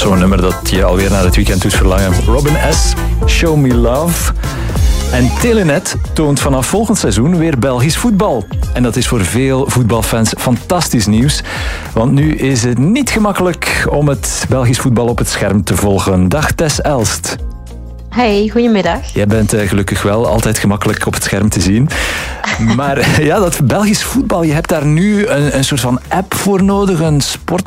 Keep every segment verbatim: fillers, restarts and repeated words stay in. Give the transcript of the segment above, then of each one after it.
zo'n nummer dat je alweer naar het weekend doet verlangen. Robin S., Show Me Love. En Telenet toont vanaf volgend seizoen weer Belgisch voetbal. En dat is voor veel voetbalfans fantastisch nieuws. Want nu is het niet gemakkelijk om het Belgisch voetbal op het scherm te volgen. Dag Tess Elst. Hey, goedemiddag. Jij bent uh, gelukkig wel altijd gemakkelijk op het scherm te zien. Maar ja, dat Belgisch voetbal, je hebt daar nu een, een soort van app voor nodig, een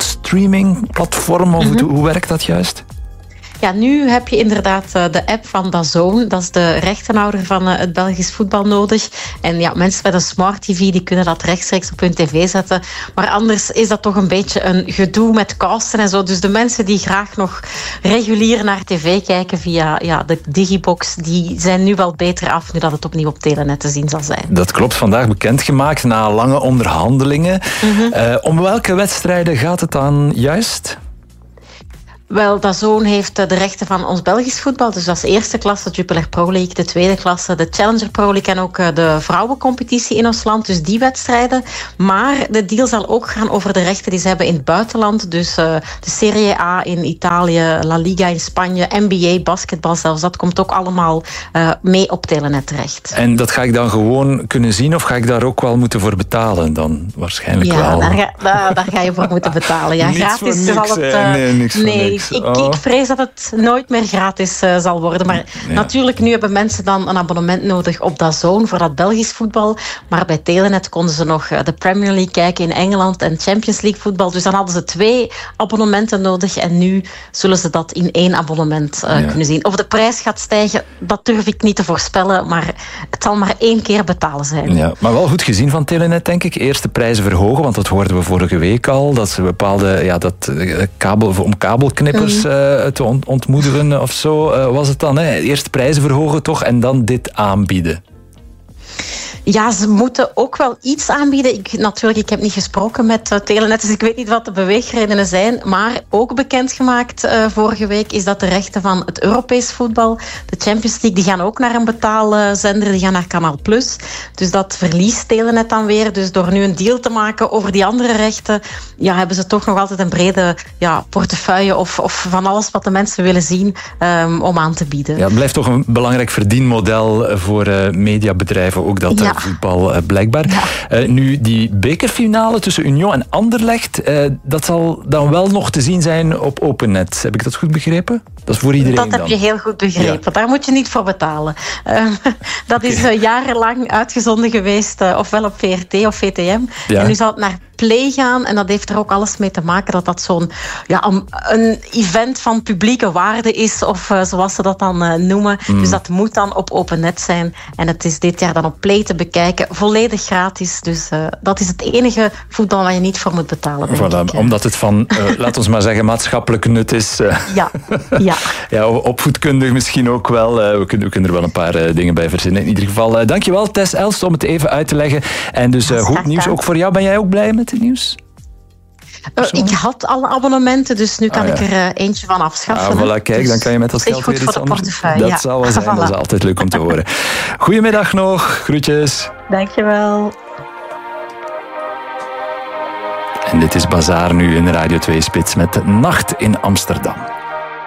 sportstreaming-platform. Of mm-hmm. hoe, hoe werkt dat juist? Ja, nu heb je inderdaad de app van D A Z N. Dat is de rechtenhouder van het Belgisch voetbal nodig. En ja, mensen met een smart tv die kunnen dat rechtstreeks op hun tv zetten. Maar anders is dat toch een beetje een gedoe met casten en zo. Dus de mensen die graag nog regulier naar tv kijken via ja, de Digibox, die zijn nu wel beter af nu dat het opnieuw op Telenet te zien zal zijn. Dat klopt, vandaag bekendgemaakt na lange onderhandelingen. Mm-hmm. Uh, om welke wedstrijden gaat het dan juist? Wel, D A Z N heeft de rechten van ons Belgisch voetbal. Dus dat is de eerste klasse, de Jupiler Pro League. De tweede klasse, de Challenger Pro League. En ook de vrouwencompetitie in ons land. Dus die wedstrijden. Maar de deal zal ook gaan over de rechten die ze hebben in het buitenland. Dus uh, de Serie A in Italië, La Liga in Spanje, N B A, basketbal zelfs. Dat komt ook allemaal uh, mee op Telenet terecht. En dat ga ik dan gewoon kunnen zien? Of ga ik daar ook wel moeten voor betalen dan? Waarschijnlijk ja, wel. Ja, daar, ga, daar, daar ga je voor moeten betalen. Ja, gratis zal het... Uh, nee, niks voor nee. niks. Ik, oh. ik vrees dat het nooit meer gratis uh, zal worden. Maar ja. natuurlijk, nu hebben mensen dan een abonnement nodig op D A Z N voor dat Belgisch voetbal. Maar bij Telenet konden ze nog uh, de Premier League kijken in Engeland en Champions League voetbal. Dus dan hadden ze twee abonnementen nodig. En nu zullen ze dat in één abonnement uh, ja. kunnen zien. Of de prijs gaat stijgen, dat durf ik niet te voorspellen. Maar het zal maar één keer betalen zijn. Ja, maar wel goed gezien van Telenet, denk ik. Eerst de prijzen verhogen, want dat hoorden we vorige week al. Dat ze bepaalde, ja, dat uh, kabel, om kabelknippers mm. uh, te ont- ontmoedigen of zo uh, was het dan. Hè? Eerst prijzen verhogen toch en dan dit aanbieden. Ja, ze moeten ook wel iets aanbieden. Ik, natuurlijk, ik heb niet gesproken met uh, Telenet, dus ik weet niet wat de beweegredenen zijn. Maar ook bekendgemaakt uh, vorige week is dat de rechten van het Europees voetbal, de Champions League, die gaan ook naar een betaalzender, die gaan naar Canal Plus. Dus dat verliest Telenet dan weer. Dus door nu een deal te maken over die andere rechten, ja, hebben ze toch nog altijd een brede ja, portefeuille of, of van alles wat de mensen willen zien um, om aan te bieden. Ja, het blijft toch een belangrijk verdienmodel voor uh, mediabedrijven, ook dat ja. voetbal uh, blijkbaar. Ja. Uh, nu, die bekerfinale tussen Union en Anderlecht, uh, dat zal dan wel nog te zien zijn op Opennet. Heb ik dat goed begrepen? Dat is voor iedereen Dat heb dan. je heel goed begrepen. Ja. Daar moet je niet voor betalen. Uh, dat okay. is uh, jarenlang uitgezonden geweest, uh, ofwel op V R T of V T M. Ja. En nu zal het naar Play gaan. En dat heeft er ook alles mee te maken dat dat zo'n ja, een, een event van publieke waarde is, of uh, zoals ze dat dan uh, noemen. Mm. Dus dat moet dan op Opennet zijn. En het is dit jaar dan op Play te bekijken. Volledig gratis. Dus uh, dat is het enige voetbal waar je niet voor moet betalen. Voilà, ik, omdat het van, uh, laat ons maar zeggen, maatschappelijk nut is. Uh, ja, ja. ja, opvoedkundig misschien ook wel. Uh, we, kunnen, we kunnen er wel een paar uh, dingen bij verzinnen. In ieder geval, uh, dankjewel Tess Elst om het even uit te leggen. En dus uh, goed nieuws ook voor jou. Ben jij ook blij met het nieuws? Uh, ik had alle abonnementen, dus nu kan ah, ja. ik er uh, eentje van afschaffen. Ah, voilà, kijk, dus dan kan je met dat geld weer iets anders. Dat ja. zal wel zijn, voilà. Dat is altijd leuk om te horen. Goedemiddag nog, groetjes. Dankjewel. En dit is Bazaar nu in Radio twee Spits met Nacht in Amsterdam.